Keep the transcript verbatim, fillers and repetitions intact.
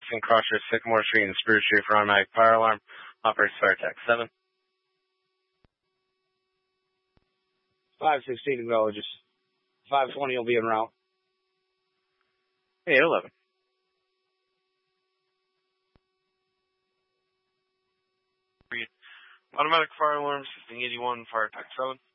Saint Crossroads, Sycamore Street, and Spruce Street for automatic fire alarm. Operates fire tech seven. five sixteen acknowledges. five twenty will be en route. eight eleven. Automatic fire alarm, system eighty-one, fire tech seven.